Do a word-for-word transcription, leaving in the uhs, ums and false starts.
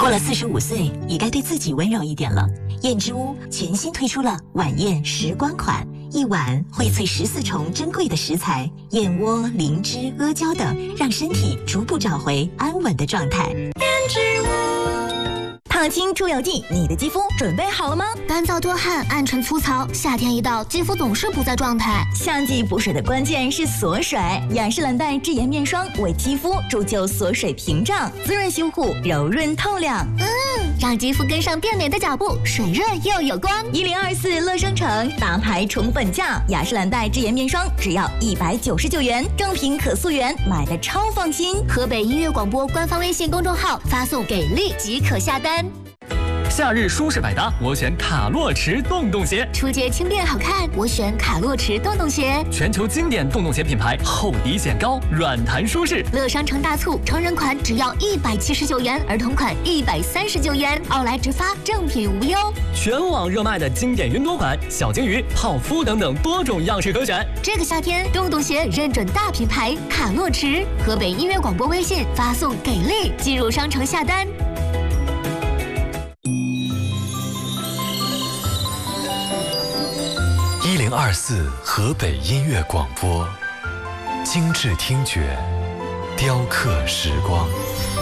过了四十五岁，也该对自己温柔一点了。燕之屋全新推出了晚宴时光款，一碗荟萃十四重珍贵的食材，燕窝、灵芝、阿胶等，让身体逐步找回安稳的状态。燕之屋。 烫青出油剂，你的肌肤准备好了吗？ 干燥多汗、暗沉粗糙，夏天一到，肌肤总是不在状态。 夏季补水的关键是锁水，雅诗兰黛智妍面霜为肌肤铸就锁水屏障，滋润修护，柔润透亮。 嗯，让肌肤跟上变美的脚步，水润又有光。 一零二四乐商城大牌宠本价，雅诗兰黛智妍面霜只要一百九十九元，正品可溯源，买的超放心。 河北音乐广播官方微信公众号发送给力即可下单。 夏日舒适百搭，我选卡洛驰洞洞鞋。 出街轻便好看，我选卡洛驰洞洞鞋。 全球经典洞洞鞋品牌，厚底显高，软弹舒适。 乐商城大促，成人款只要一百七十九元，儿童款一百三十九元，奥莱直发，正品无忧。 全网热卖的经典云朵款、小金鱼、泡芙等等多种样式可选。 这个夏天，洞洞鞋认准大品牌卡洛驰。河北音乐广播微信发送给力，进入商城下单。 一零二四河北音乐广播，精致听觉，雕刻时光。